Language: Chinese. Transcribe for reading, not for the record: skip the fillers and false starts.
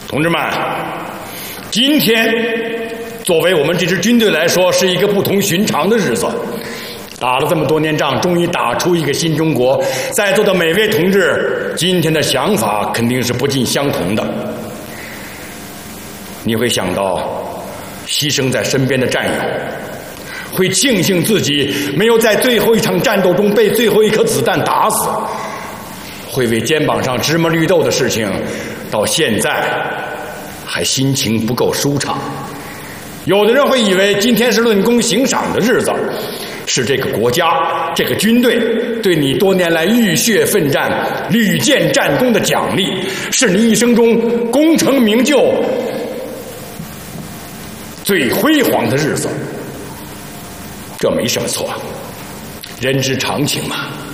同志们，今天作为我们这支军队来说，是一个不同寻常的日子。打了这么多年仗，终于打出一个新中国。在座的每位同志，今天的想法肯定是不尽相同的。你会想到牺牲在身边的战友，会庆幸自己没有在最后一场战斗中被最后一颗子弹打死，会为肩膀上芝麻绿豆的事情到现在还心情不够舒畅。有的人会以为今天是论功行赏的日子，是这个国家这个军队对你多年来浴血奋战屡建战功的奖励，是你一生中功成名就最辉煌的日子。这没什么错，人之常情嘛。